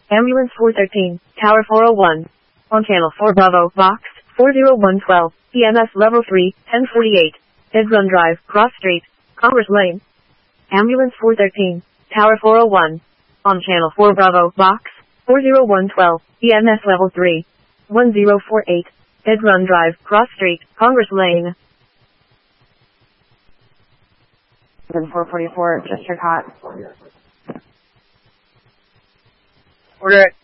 Ambulance 413, Tower 401. On Channel 4 Bravo, Box 40112, EMS Level 3, 1048. Dead Run Drive, Cross Street, Congress Lane. Ambulance 413, Tower 401. On Channel 4 Bravo, Box 40112, EMS Level 3, 1048. Dead Run Drive, Cross Street, Congress Lane. 444, just your cot. Order it.